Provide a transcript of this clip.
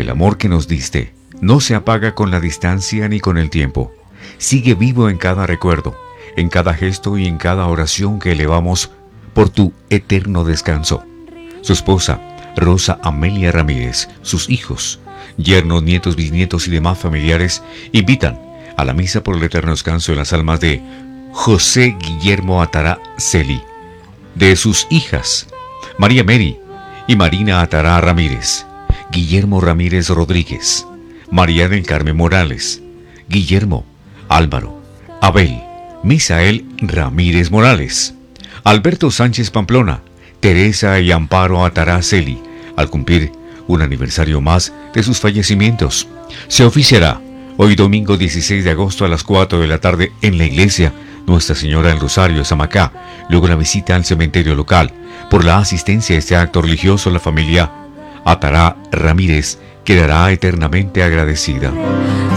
El amor que nos diste no se apaga con la distancia ni con el tiempo. Sigue vivo en cada recuerdo, en cada gesto y en cada oración que elevamos por tu eterno descanso. Su esposa, Rosa Amelia Ramírez, sus hijos, yernos, nietos, bisnietos y demás familiares invitan a la misa por el eterno descanso de las almas de José Guillermo Atará Celi, de sus hijas, María Mary y Marina Atará Ramírez, Guillermo Ramírez Rodríguez, María del Carmen Morales, Guillermo, Álvaro, Abel, Misael Ramírez Morales, Alberto Sánchez Pamplona, Teresa y Amparo Atará Celi, al cumplir un aniversario más de sus fallecimientos. Se oficiará hoy domingo 16 de agosto a las 4 de la tarde en la iglesia Nuestra Señora del Rosario de Samacá, luego la visita al cementerio local. Por la asistencia a este acto religioso, la familia Atará Ramírez quedará eternamente agradecida.